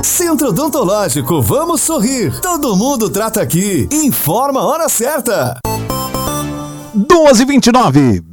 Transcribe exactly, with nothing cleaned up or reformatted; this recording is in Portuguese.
Centro Odontológico, vamos sorrir. Todo mundo trata aqui. Informa a hora certa. duas e vinte e nove.